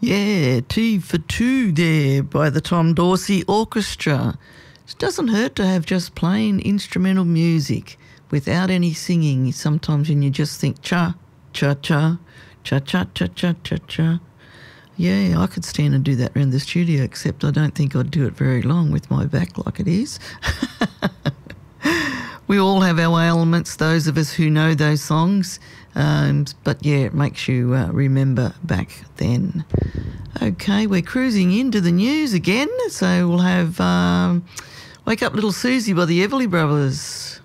Yeah, T for Two there by the Tom Dorsey Orchestra. It doesn't hurt to have just plain instrumental music without any singing. Sometimes when you just think cha, cha, cha, cha, cha, cha, cha, cha, cha. Yeah, I could stand and do that around the studio, except I don't think I'd do it very long with my back like it is. We all have our ailments, those of us who know those songs. But yeah, it makes you remember back then. Okay, we're cruising into the news again. So we'll have Wake Up Little Susie by the Everly Brothers.